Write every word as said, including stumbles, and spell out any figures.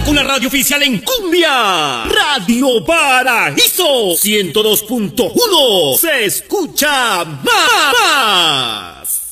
una radio oficial en cumbia. Radio Paraíso ciento dos punto uno. Se escucha más.